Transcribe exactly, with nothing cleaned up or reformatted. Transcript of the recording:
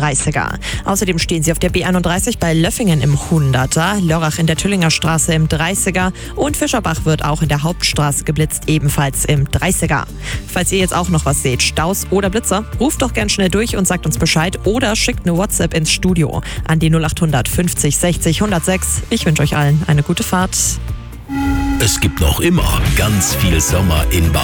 dreißiger. Außerdem stehen sie auf der B einunddreißig bei Löffingen im hunderter, Lörrach in der Tüllinger Straße im dreißiger und Fischerbach wird auch in der Hauptstraße geblitzt, ebenfalls im dreißiger. Falls ihr jetzt auch noch was seht, Staus oder Blitzer, ruft doch gern schnell durch und sagt uns Bescheid oder schickt eine WhatsApp ins Studio an die null acht hundert fünfzig sechzig hundertsechs. Ich wünsche euch allen eine gute Fahrt. Es gibt noch immer ganz viel Sommer in Baden.